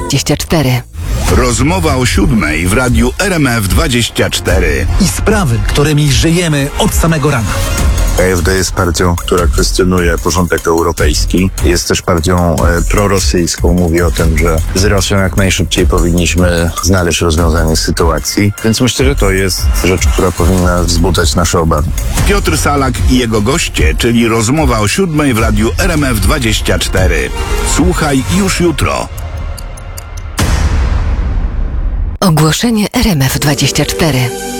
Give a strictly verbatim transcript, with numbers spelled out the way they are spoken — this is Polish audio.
dwadzieścia cztery. Rozmowa o siódmej w radiu R M F dwadzieścia cztery. I sprawy, którymi żyjemy od samego rana. A F D jest partią, która kwestionuje porządek europejski. Jest też partią e, prorosyjską. Mówi o tym, że z Rosją jak najszybciej powinniśmy znaleźć rozwiązanie sytuacji. Więc myślę, że to jest rzecz, która powinna wzbudzać nasze obawy. Piotr Salak i jego goście, czyli rozmowa o siódmej w radiu R M F dwadzieścia cztery. Słuchaj już jutro. Ogłoszenie R M F dwadzieścia cztery.